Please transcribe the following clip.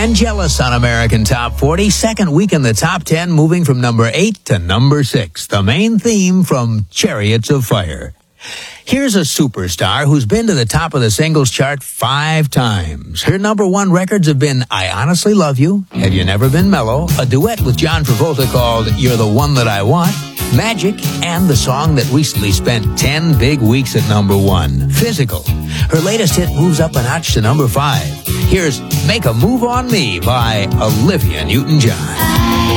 and Jealous on American Top 40. Second week in the top 10, moving from number 8 to number 6. The main theme from Chariots of Fire. Here's a superstar who's been to the top of the singles chart 5 times. Her number 1 records have been I Honestly Love You, Have You Never Been Mellow, a duet with John Travolta called You're the One That I Want, Magic, and the song that recently spent 10 big weeks at number 1, Physical. Her latest hit moves up a notch to number 5. Here's Make a Move on Me by Olivia Newton-John.